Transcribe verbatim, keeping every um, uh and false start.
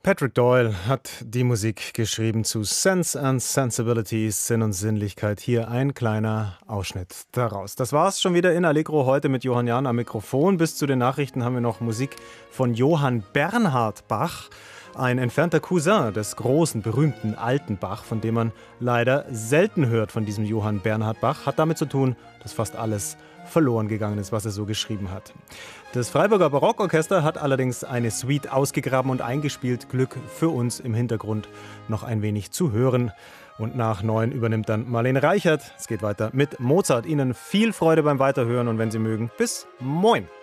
Patrick Doyle hat die Musik geschrieben zu Sense and Sensibilities, Sinn und Sinnlichkeit. Hier ein kleiner Ausschnitt daraus. Das war's schon wieder in Allegro heute mit Johann Jahn am Mikrofon. Bis zu den Nachrichten haben wir noch Musik von Johann Bernhard Bach, ein entfernter Cousin des großen, berühmten alten Bach, von dem man leider selten hört, von diesem Johann Bernhard Bach. Hat damit zu tun, dass fast alles verloren gegangen ist, was er so geschrieben hat. Das Freiburger Barockorchester hat allerdings eine Suite ausgegraben und eingespielt. Glück für uns im Hintergrund noch ein wenig zu hören. Und nach neun übernimmt dann Marlene Reichert. Es geht weiter mit Mozart. Ihnen viel Freude beim Weiterhören und wenn Sie mögen, bis moin!